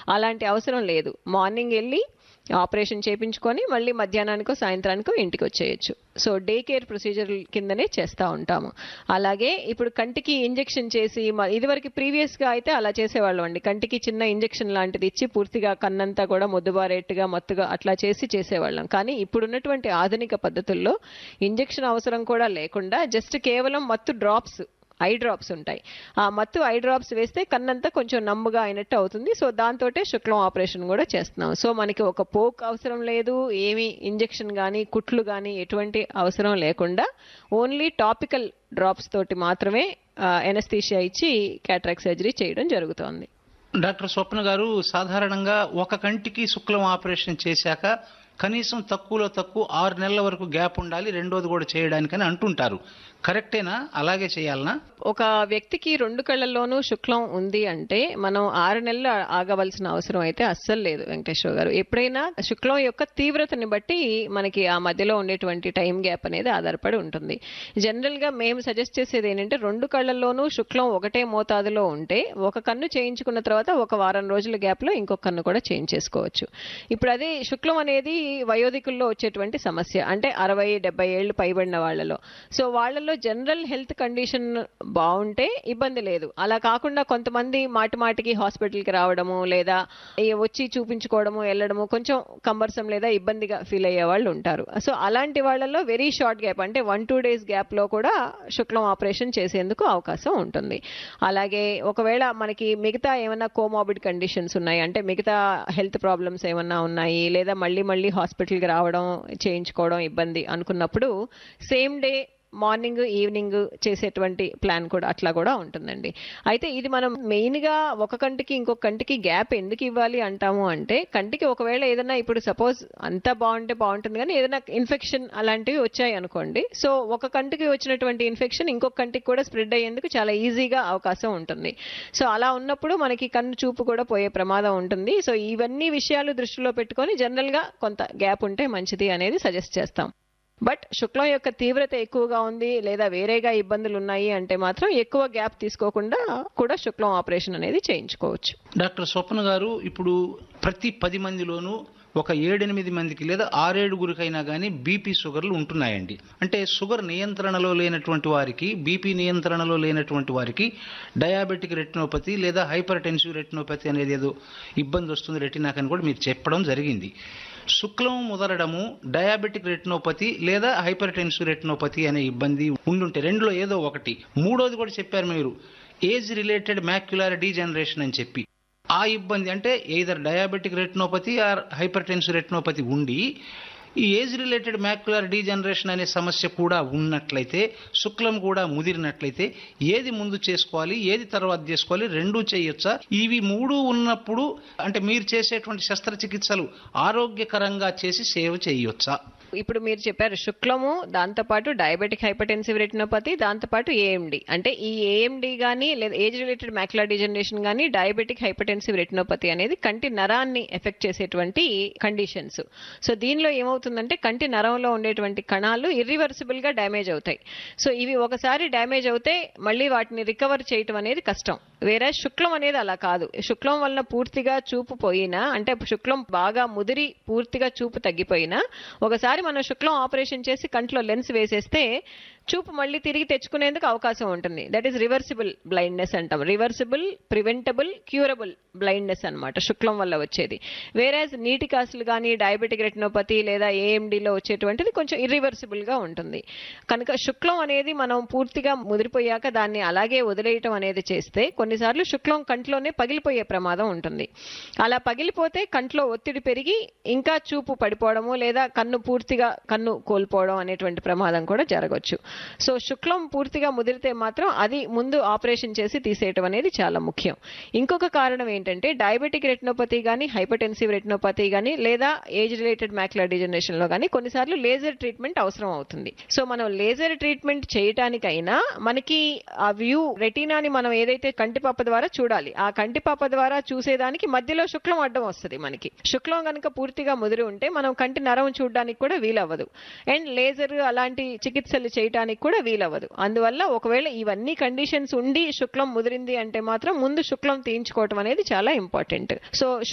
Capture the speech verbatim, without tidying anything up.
అలాంటి అవసరం లేదు. మార్నింగ్ వెళ్ళి ఆపరేషన్ చేయించుకొని మళ్ళీ మధ్యాహ్నానికో సాయంత్రానికో ఇంటికి వచ్చేయచ్చు. సో డే కేర్ ప్రొసీజర్ కిందనే చేస్తూ ఉంటాము. అలాగే ఇప్పుడు కంటికి ఇంజెక్షన్ చేసి, ఇదివరకు ప్రీవియస్గా అయితే అలా చేసేవాళ్ళం అండి. కంటికి చిన్న ఇంజెక్షన్ లాంటిది ఇచ్చి పూర్తిగా కన్నంతా కూడా మొద్దుబారేట్టుగా మత్తుగా అట్లా చేసి చేసేవాళ్ళం. కానీ ఇప్పుడున్నటువంటి ఆధునిక పద్ధతుల్లో ఇంజెక్షన్ అవసరం కూడా లేకుండా జస్ట్ కేవలం మత్తు డ్రాప్స్, ఐ డ్రాప్స్ ఉంటాయి. ఆ మత్తు ఐ డ్రాప్స్ వేస్తే కన్నంతా కొంచెం నమ్ముగా అయినట్టు అవుతుంది. సో దాంతోటే శుక్లం ఆపరేషన్ కూడా చేస్తున్నాం. సో మనకి ఒక పోక్ అవసరం లేదు, ఏమి ఇంజెక్షన్ కానీ కుట్లు కానీ ఎటువంటి అవసరం లేకుండా ఓన్లీ టాపికల్ డ్రాప్స్ తోటి మాత్రమే ఎనస్థీషియా ఇచ్చి క్యాటరాక్ట్ సర్జరీ చేయడం జరుగుతోంది. డాక్టర్ స్వప్న గారు, సాధారణంగా ఒక కంటికి శుక్లం ఆపరేషన్ చేశాక కనీసం తక్కువలో తక్కువ ఆరు నెలల వరకు గ్యాప్ ఉండాలి రెండోది కూడా చేయడానికని అంటుంటారు. కరెక్టేనా? అలాగే చేయాలనా? ఒక వ్యక్తికి రెండు కళ్ళల్లోనూ శుక్లం ఉంది అంటే మనం ఆరు నెలలు ఆగవలసిన అవసరం అయితే అస్సలు లేదు వెంకటేశ్వర గారు. ఎప్పుడైనా శుక్లం యొక్క తీవ్రతని బట్టి మనకి ఆ మధ్యలో ఉండేటువంటి టైం గ్యాప్ అనేది ఆధారపడి ఉంటుంది. జనరల్ గా మేము సజెస్ట్ చేసేది ఏంటంటే రెండు కళ్ళల్లోనూ శుక్లం ఒకటే మోతాదులో ఉంటే ఒక కన్ను చేయించుకున్న తర్వాత ఒక వారం రోజుల గ్యాప్ లో ఇంకొక కన్ను కూడా చేంజ్ చేసుకోవచ్చు. ఇప్పుడు అదే శుక్లం అనేది వయోధికుల్లో వచ్చేటువంటి సమస్య, అంటే అరవై డెబ్బై ఏళ్లు పైబడిన వాళ్లలో. సో వాళ్లలో జనరల్ హెల్త్ కండిషన్ బాగుంటే ఇబ్బంది లేదు. అలా కాకుండా కొంతమంది మాటి మాటికి హాస్పిటల్కి రావడము లేదా వచ్చి చూపించుకోవడము వెళ్ళడము కొంచెం కంబర్సం లేదా ఇబ్బందిగా ఫీల్ అయ్యే వాళ్ళు ఉంటారు. సో అలాంటి వాళ్ళలో వెరీ షార్ట్ గ్యాప్, అంటే వన్ టూ డేస్ గ్యాప్ లో కూడా శుక్లం ఆపరేషన్ చేసేందుకు అవకాశం ఉంటుంది. అలాగే ఒకవేళ మనకి మిగతా ఏమైనా కోమార్బిడ్ కండిషన్స్ ఉన్నాయి, అంటే మిగతా హెల్త్ ప్రాబ్లమ్స్ ఏమన్నా ఉన్నాయి లేదా మళ్ళీ మళ్ళీ హాస్పిటల్కి రావడం చేయించుకోవడం ఇబ్బంది అనుకున్నప్పుడు సేమ్ డే మార్నింగ్ ఈవినింగ్ చేసేటువంటి ప్లాన్ కూడా అట్లా కూడా ఉంటుందండి. అయితే ఇది మనం మెయిన్ గా ఒక కంటికి ఇంకొక కంటికి గ్యాప్ ఎందుకు ఇవ్వాలి అంటాము అంటే, కంటికి ఒకవేళ ఏదైనా ఇప్పుడు సపోజ్ అంతా బాగుంటే బాగుంటుంది కానీ ఏదైనా ఇన్ఫెక్షన్ అలాంటివి వచ్చాయి అనుకోండి, సో ఒక కంటికి వచ్చినటువంటి ఇన్ఫెక్షన్ ఇంకొక కంటికి కూడా స్ప్రెడ్ అయ్యేందుకు చాలా ఈజీగా అవకాశం ఉంటుంది. సో అలా ఉన్నప్పుడు మనకి కన్ను చూపు కూడా పోయే ప్రమాదం ఉంటుంది. సో ఇవన్నీ విషయాలు దృష్టిలో పెట్టుకొని జనరల్ గా కొంత గ్యాప్ ఉంటే మంచిది అనేది సజెస్ట్ చేస్తాం. బట్ శుక్లం యొక్క తీవ్రత ఎక్కువగా ఉంది లేదా వేరేగా ఇబ్బందులు ఉన్నాయి అంటే మాత్రం ఎక్కువ గ్యాప్ తీసుకోకుండా కూడా శుక్లం ఆపరేషన్ అనేది చేయించుకోవచ్చు. డాక్టర్ స్వప్న గారు, ఇప్పుడు ప్రతి పది మందిలోనూ ఒక ఏడెనిమిది మందికి లేదా ఆరేడుగురికైనా కానీ బీపీ షుగర్లు ఉంటున్నాయండి. అంటే షుగర్ నియంత్రణలో లేనటువంటి వారికి, బీపీ నియంత్రణలో లేనటువంటి వారికి డయాబెటిక్ రెటినోపతి లేదా హైపర్ టెన్సివ్ రెటినోపతి అనేది ఏదో ఇబ్బంది వస్తుంది రెటినాకని కూడా మీరు చెప్పడం జరిగింది. శుక్లం ముదరడము డయాబెటిక్ రెటినోపతి లేదా హైపర్ టెన్సివ్ రెటినోపతి అనే ఇబ్బంది ఉండుంటే రెండులో ఏదో ఒకటి. మూడోది కూడా చెప్పారు మీరు, ఏజ్ రిలేటెడ్ మ్యాక్యులర్ డీజనరేషన్ అని చెప్పి. ఆ ఇబ్బంది అంటే either diabetic retinopathy are hyper tensive retinopathy ఉండి ఈ ఏజ్ రిలేటెడ్ మ్యాక్యులర్ డీజనరేషన్ అనే సమస్య కూడా ఉన్నట్లయితే, శుక్లం కూడా ముదిరినట్లయితే ఏది ముందు చేసుకోవాలి, ఏది తర్వాత చేసుకోవాలి, రెండూ చేయొచ్చా? ఇవి మూడు ఉన్నప్పుడు అంటే మీరు చేసేటువంటి శస్త్రచికిత్సలు ఆరోగ్యకరంగా చేసి సేవ చేయొచ్చా? ఇప్పుడు మీరు చెప్పారు శుక్లము, దాంతోపాటు డయాబెటిక్ హైపర్టెన్సివ్ రెటినోపతి, దాంతోపాటు ఏఎండి. అంటే ఈ ఏఎండి కానీ లేదా ఏజ్ రిలేటెడ్ మ్యాక్యులర్ డిజనరేషన్ కానీ డయాబెటిక్ హైపర్టెన్సివ్ రెటినోపతి అనేది కంటి నరాన్ని ఎఫెక్ట్ చేసేటువంటి కండిషన్స్. సో దీనిలో ఏమవుతుందంటే కంటి నరంలో ఉండేటువంటి కణాలు ఇర్రివర్సిబుల్ గా డ్యామేజ్ అవుతాయి. సో ఇవి ఒకసారి డ్యామేజ్ అవుతే మళ్ళీ వాటిని రికవర్ చేయటం అనేది కష్టం. వేరే శుక్లం అనేది అలా కాదు. శుక్లం వలన పూర్తిగా చూపు పోయినా, అంటే శుక్లం బాగా ముదిరి పూర్తిగా చూపు తగ్గిపోయినా ఒకసారి మనం శుక్లం ఆపరేషన్ చేసి కంట్లో లెన్స్ వేసేస్తే చూపు మళ్ళీ తిరిగి తెచ్చుకునేందుకు అవకాశం ఉంటుంది. దట్ ఈస్ రివర్సిబుల్ బ్లైండ్నెస్ అంటాం. రివర్సిబుల్, ప్రివెంటబుల్, క్యూరబుల్ బ్లైండ్నెస్ అనమాట శుక్లం వల్ల వచ్చేది. వేరేజ్ నీటి కాసులు కానీ డయాబెటిక్ రెటినోపతి లేదా ఏఎండిలో వచ్చేటువంటిది కొంచెం ఇర్రివర్సిబుల్ గా ఉంటుంది. కనుక శుక్లం అనేది మనం పూర్తిగా ముదిరిపోయాక దాన్ని అలాగే వదిలేయటం అనేది చేస్తే కొన్నిసార్లు శుక్లం కంట్లోనే పగిలిపోయే ప్రమాదం ఉంటుంది. అలా పగిలిపోతే కంట్లో ఒత్తిడి పెరిగి ఇంకా చూపు పడిపోవడము లేదా కన్ను పూర్తిగా కన్ను కోల్పోవడం అనేటువంటి ప్రమాదం కూడా జరగవచ్చు. సో శుక్లం పూర్తిగా ముదిరితే మాత్రం అది ముందు ఆపరేషన్ చేసి తీసేయటం అనేది చాలా ముఖ్యం. ఇంకొక కారణం ఏంటంటే డయాబెటిక్ రెటినోపతి కానీ హైపర్టెన్సివ్ రెటినోపతి కానీ లేదా ఏజ్ రిలేటెడ్ మ్యాక్యులర్ డిజనరేషన్ లో కానీ కొన్నిసార్లు లేజర్ ట్రీట్మెంట్ అవసరం అవుతుంది. సో మనం లేజర్ ట్రీట్మెంట్ చేయటానికైనా మనకి ఆ వ్యూ రెటీనాని మనం ఏదైతే కంటిపాప ద్వారా చూడాలి, ఆ కంటిపాప ద్వారా చూసేదానికి మధ్యలో శుక్లం అడ్డం వస్తుంది. మనకి శుక్లం కనుక పూర్తిగా ముదిరి ఉంటే మనం కంటి నరం చూడడానికి కూడా వీలవ్వదు, అండ్ లేజర్ అలాంటి చికిత్సలు చేయడానికి కూడా వీలవ్వదు. అందువల్ల ఒకవేళ ఇవన్నీ కండిషన్స్ ఉండి శుక్లం ముదిరింది అంటే మాత్రం ముందు శుక్లం తీయించుకోవటం అనేది చాలా ఇంపార్టెంట్. సో